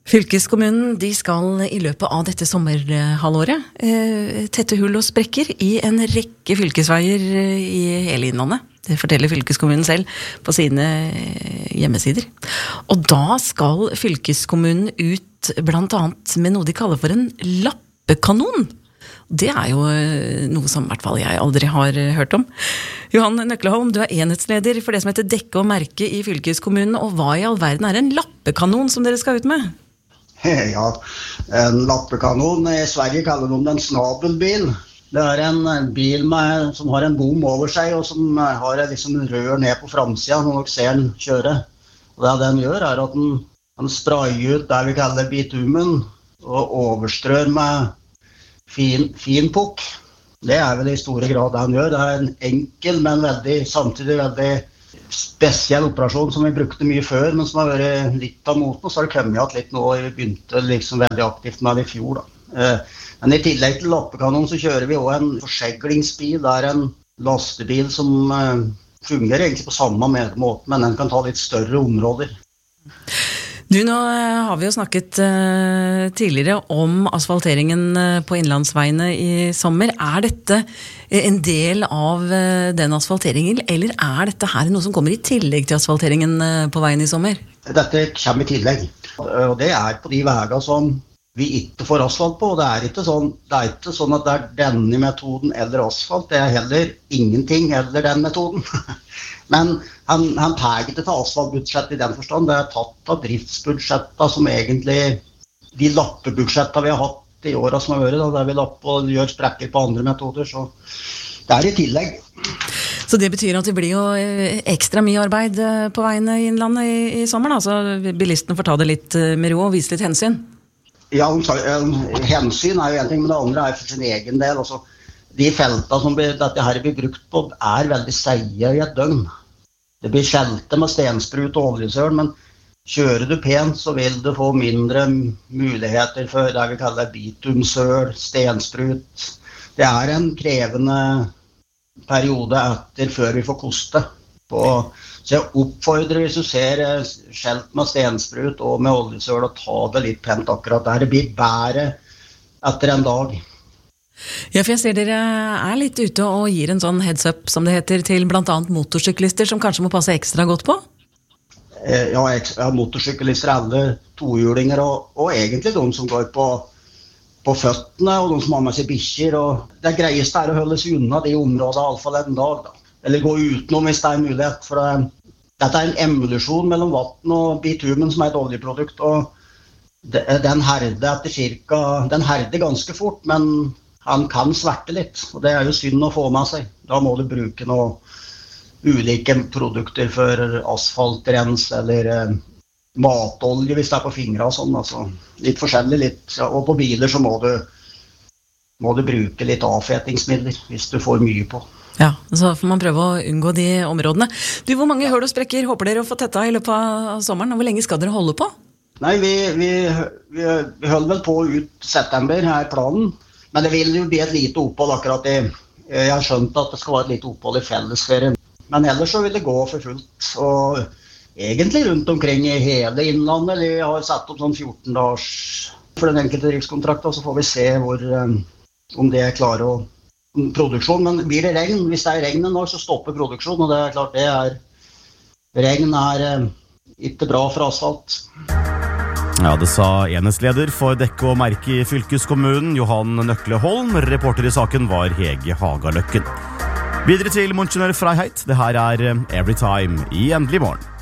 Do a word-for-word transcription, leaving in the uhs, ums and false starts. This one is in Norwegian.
Fylkeskommunen de skal i løpet av dette sommerhalvåret eh, tette hull og sprekker i en rekke fylkesveier i hele innlandet. Det forteller fylkeskommunen selv på sine hjemmesider. Og da skal fylkeskommunen ut blant annet med noe de kaller for en lappekanon. Det er jo noe som i hvert fall jeg aldri har hørt om. Johan Nøkleholm, du er enhetsleder for det som heter Dekke og Merke i fylkeskommunen, og hva i all verden er en lappekanon som dere skal ut med? Ja, en lappekanon. I Sverige kaller de den snabelbil. Det er en bil med, som har en bom over seg, og som har liksom en rør ned på framsiden når dere ser den kjøre. Og det den gjør er at den, den sprayer ut det vi kaller bitumen, og overstrør med fin, fin pukk. Det er vel i store grad det han gjør. Det er en enkel, men veldig, samtidig veldig spesiell operasjon som vi brukte mye før, men som har vært litt av moten, og så har det kommet igjen litt nå, og vi begynte liksom veldig aktivt med det i fjor da. Men i tillegg til lappekanon så kjører vi også en forseglingsbil. Det er en lastebil som fungerer egentlig på samme måte, men den kan ta litt større områder. Du, nå har vi jo snakket uh, tidligere om asfalteringen på innlandsveiene i sommer. Er dette en del av uh, den asfalteringen, eller er dette her noe som kommer i tillegg til asfalteringen uh, på veien i sommer? Dette kommer i tillegg, og det er på de veiene som vi ikke får asfalt på. Det er ikke sånn, det er ikke sånn at det er denne metoden eller asfalt. Det er heller ingenting eller den metoden. Men han, han peker ikke til asfaltbudsjett i den forstand. Det er tatt av driftsbudsjettet som egentlig de lappebudsjettene vi har hatt i årene som har vært, da, der vi lapper og gjør sprekker på andre metoder. Så det er i tillegg. Så det betyr at det blir jo ekstra mye arbeid på veiene i innlandet i, i sommeren. Altså bilistene får ta det litt med ro og vise litt hensyn. Ja, hensyn er jo en ting, men det andre er for sin egen del. Altså, de feltene som blir, dette her blir brukt på er veldig seige i et døgn. Det blir skjelte med stensprut og oljesøl, men kjører du pent så vil du få mindre muligheter for det vi kaller bitumsøl, stensprut. Det er en krevende periode etter før vi får koste. På, så jeg oppfordrer hvis du ser skjelt med stensprut og med oljesøl og ta det litt pent akkurat der. Det blir bedre etter en dag. Ja, for jeg ser dere er litt ute og gir en sånn heads up, som det heter, til blant annet motorsyklister som kanskje må passe ekstra godt på? Ja, ja motorsyklister, alle tohjulinger og, og egentlig de som går på, på føttene og de som har med seg bikkjer. Og det greieste er å holde seg unna de områdene i alle fall en dag da. Eller gå utenom hvis det er mulighet, for det, dette er en emulasjon mellom vatten og bitumen som er et oljeprodukt, og det, den herder etter cirka, den herder ganske fort, men han kan sverte litt, og det er jo synd å få med seg. Da må du bruke noen ulike produkter for asfaltrens, eller eh, matolje hvis det er på fingre og sånn, altså litt forskjellig litt, ja, og på biler så må du, må du bruke litt avfetingsmidler hvis du får mye på. Ja, så får man prøve å unngå de områdene. Du, hvor mange hull og sprekker håper dere å få tetta i løpet av sommeren, og hvor lenge skal dere holde på? Nei, vi, vi, vi, vi holder vel på ut september, her planen. Men det vil jo bli et lite opphold akkurat i. Jeg har skjønt at det skal være et lite opphold i fellesferien. Men ellers så vil det gå for fullt. Og egentlig rundt omkring i hele innlandet. Vi har satt opp sånn fjorten dagers for den enkelte driftskontrakten, og så får vi se hvor, om det er klare å produksjon, men blir det regn, hvis det er regn nå, så stopper produksjon, og det er klart det er, regn er eh, ikke bra for asfalt. Ja, det sa enhetsleder for Dekke og Merke i fylkeskommunen, Johan Nøkleholm. Reporter i saken var Hege Hagaløkken. Videre til Münchener Freiheit, det her er Every Time i Endelig Morgen.